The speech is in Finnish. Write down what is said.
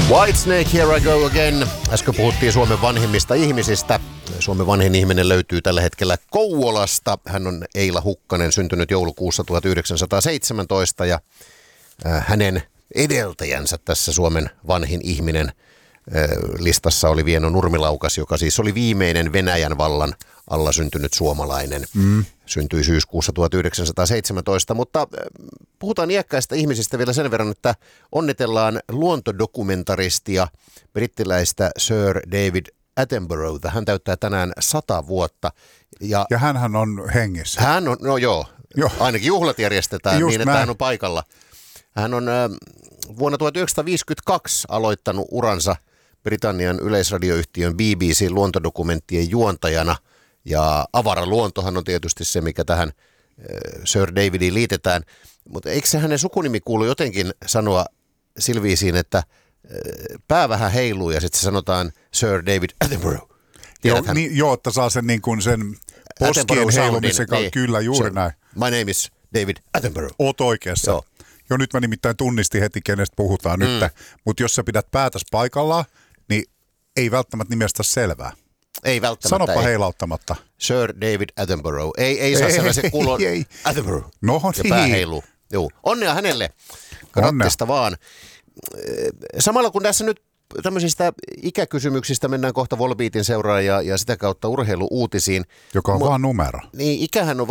Whitesnake, here I go again. Äsken puhuttiin Suomen vanhimmista ihmisistä. Suomen vanhin ihminen löytyy tällä hetkellä Kouvolasta. Hän on Eila Hukkanen, syntynyt joulukuussa 1917 ja hänen edeltäjänsä tässä Suomen vanhin ihminen listassa oli Vieno Nurmilaukas, joka siis oli viimeinen Venäjän vallan alla syntynyt suomalainen. Syntyi syyskuussa 1917, mutta puhutaan iäkkäistä ihmisistä vielä sen verran, että onnitellaan luontodokumentaristia, brittiläistä Sir David Attenboroughta. Hän täyttää tänään 100 vuotta. Ja hänhän on hengissä. Hän on, no joo. Ainakin juhlat järjestetään just niin, että hän on paikalla. Hän on vuonna 1952 aloittanut uransa Britannian yleisradioyhtiön BBC:n luontodokumenttien juontajana. Ja avaraluontohan on tietysti se, mikä tähän Sir Davidiin liitetään. Mutta eikö se hänen sukunimi kuulu jotenkin sanoa silviisiin, että pää vähän heiluu ja sitten se sanotaan Sir David Attenborough? Joo, että saa sen, niin kuin sen poskien heilumisen kautta. Niin, kyllä, juuri näin. My name is David Attenborough. Oot oikeassa. Joo, nyt mä nimittäin tunnistin heti, kenestä puhutaan nyt. Mutta jos sä pidät päätäs paikallaan, niin ei välttämättä nimestä selvää. Ei välttämättä. Sanopa heilauttamatta. Sir David Attenborough. Ei saa sanoa, se kuuluu Attenborough. No ja pää heiluu. Joo. Onnea hänelle. Rattista vaan. Samalla kun tässä nyt tämmöisistä ikäkysymyksistä mennään kohta Volbeatin seuraan ja sitä kautta urheiluuutisiin. Joka on vaan numero. Niin, ikähän on